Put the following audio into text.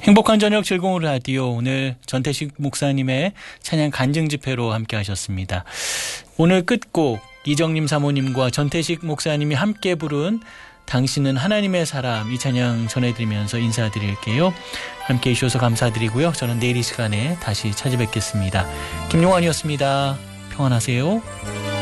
행복한 저녁 즐거운 라디오, 오늘 전태식 목사님의 찬양 간증 집회로 함께 하셨습니다. 오늘 끝곡 이정림 사모님과 전태식 목사님이 함께 부른 당신은 하나님의 사람, 이 찬양 전해드리면서 인사드릴게요. 함께 해주셔서 감사드리고요. 저는 내일 이 시간에 다시 찾아뵙겠습니다. 김용환이었습니다. 평안하세요.